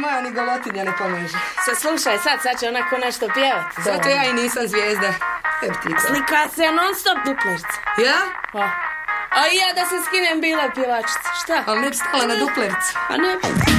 moja ni golotinja ne pomaže. Slušaj, sad će onako nešto pjevati. Zato ja i nisam zvijezda. Slika se non stop duplerica. Ja? A i ja da se skinem bila pjevačica. Šta? Ali ne bi stala na duplericu. A ne bi.